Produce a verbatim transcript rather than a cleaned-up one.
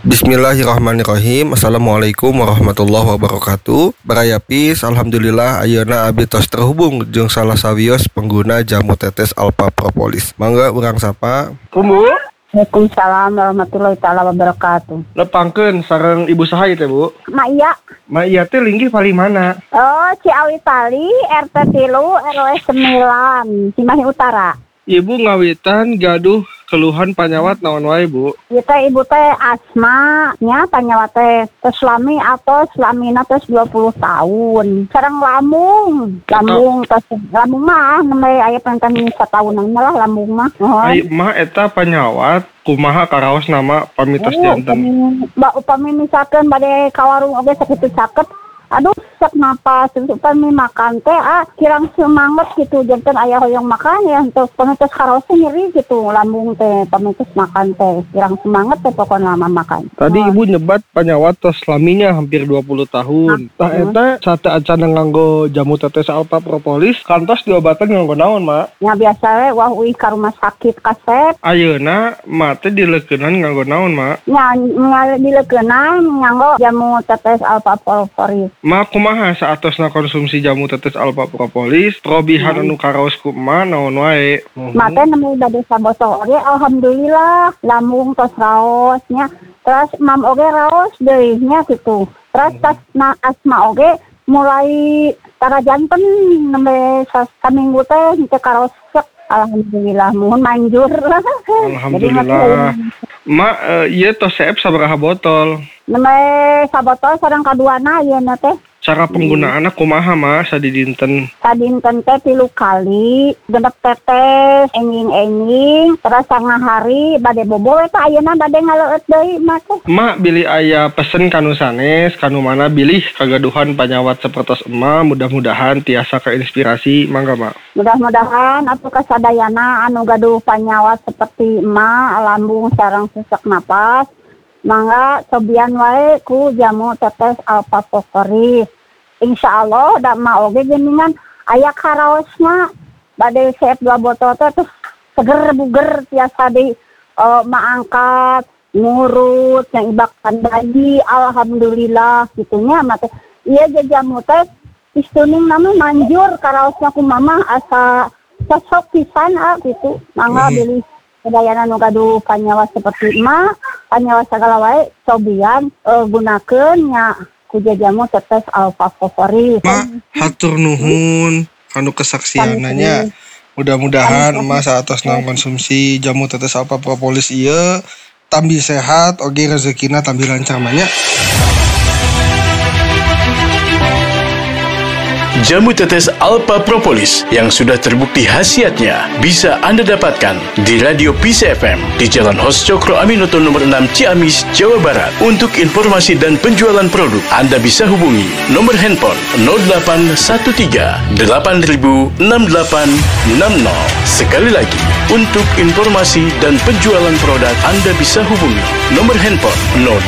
Bismillahirrahmanirrahim. Assalamualaikum warahmatullahi wabarakatuh. Barayapis, alhamdulillah ayeuna abdi tos terhubung jeung salah sawios pengguna jamu tetes Alpha Propolis. Mangga urang sapa. Kumbu. Waalaikumsalam warahmatullahi taala wabarakatuh. Lepangkeun sareng ibu saha ieu teh, Bu? Ma iya. Ma iya teh linggih pali mana? Oh, Ciawi Pali, R T tilu, R W sembilan, Cimahi Utara. Ibu ngawitan gaduh keluhan panyawat naon wae, Bu? Ieu teh ibu teh asma nya panyawat teh tos lami atau selamina tos dua puluh tahun. Sareng lambung, lambung tos lambung mah nembe aya pengen satahunan lah lambung mah. Ai mah eta panyawat kumaha karaos nama pamitos Oh, janten. Mbak upami misalkan bade ka warung oge sakitu caket. Aduh, sak napas, upami makan teh ah kirang semangat gitu, janten aya hoyong makan ya untuk pamitos karaosnya nyeri gitu, lambung teh pamitos makan teh kirang semangat teh pokoknya lama makan. Tadi Oh. ibu nyebat panyawat tos laminya hampir dua puluh tahun. Tah eta sate acan nganggo jamu tetes Alpha Propolis kantos diobatan nganggo naon, Mak? Ya biasa we wah uih ka rumah sakit kasep. Ayeuna mak teh dileukeunnan nganggo naon, Mak? Nya nya dileukeunnan nganggo jamu tetes Alpha Propolis. Mak kumaha saatosna konsumsi jamu tetes Alpha Propolis, probihan anu karaos ku emak naon wae. Mate nemu bade sabotol oge alhamdulillah lambung tos raos nya. Terus mam oge raos deui nya gitu. Terus tas na asma oge mulai tara janten nembe saminggu teh henteu karaos sek. Alhamdulillah mohon manjur. Alhamdulillah. Mak uh, ieu tos seep sabaraha botol? Nembe sabotol sareng kaduana ieu na teh. Cara penggunaanna kumaha, Mak, sadidinten? Sadinten teh tilu kali, genep tetes, enging-enging, terus sanga hari bade bobo eta ayeuna bade ngaleueut deui mah teh. Mak bilih aya pesen kanu sanes, kanu mana bilih kagaduhan panyawat sapertos emak, mudah-mudahan tiasa keinspirasi, mangga, Mak. Mudah-mudahan atuh kasadayana anu gaduh panyawat seperti emak, lambung sareng sesak napas, mangga cobian wae ku jamu tetes Alpha Propolis. Insya Allah da ma oge geuningan aya karaosna bade seep dua botol teh terus seger buger tiasa di uh, maangkat ngurut yang ibakan bayi alhamdulillah gitunya mah teh ieu jamu teh istuning nami manjur karaosna ku mama asa cocok pisan ah gitu mangga Hmm. bilih sedayana nu gaduh panyawat seperti emak panyawat sagala wae cobian uh, gunakeun nya ku jamu tetes Alpha Propolis. Mak, hatur nuhun kanu kesaksiananya. Mudah-mudahan emas saatosna konsumsi jamu tetes Alpha Propolis ieu tambi sehat oge rezekina tambi lancar mah nya. Jamu tetes Alpha Propolis yang sudah terbukti khasiatnya bisa Anda dapatkan di Radio P C F M di Jalan Hos Cokro Aminoto nomor enam Ciamis, Jawa Barat. Untuk informasi dan penjualan produk, Anda bisa hubungi nomor handphone nol delapan satu tiga delapan nol enam delapan enam nol. Sekali lagi, untuk informasi dan penjualan produk, Anda bisa hubungi nomor handphone nol